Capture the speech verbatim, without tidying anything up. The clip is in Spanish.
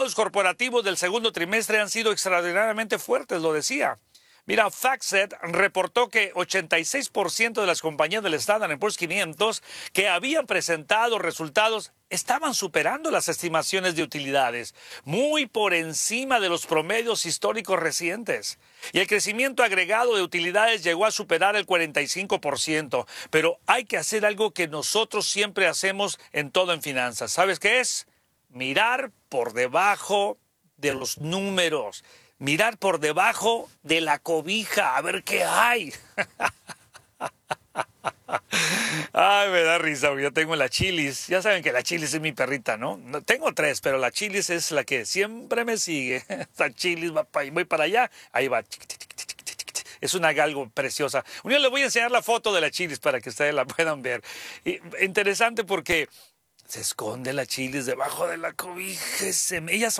resultados corporativos del segundo trimestre han sido extraordinariamente fuertes, lo decía. Mira, FactSet reportó que ochenta y seis por ciento de las compañías del Standard and Poor's quinientos que habían presentado resultados estaban superando las estimaciones de utilidades, muy por encima de los promedios históricos recientes. Y el crecimiento agregado de utilidades llegó a superar el cuarenta y cinco por ciento. Pero hay que hacer algo que nosotros siempre hacemos en todo en finanzas. ¿Sabes qué es? Mirar por debajo de los números. Mirar por debajo de la cobija, a ver qué hay. Ay, me da risa, yo tengo la Chilis. Ya saben que la Chilis es mi perrita, ¿no? Tengo tres, pero la Chilis es la que siempre me sigue. Esta Chilis va para, voy para allá, ahí va. Es una galgo preciosa. Un día les voy a enseñar la foto de la Chilis para que ustedes la puedan ver. Y, interesante porque se esconde la Chilis debajo de la cobija. Ellas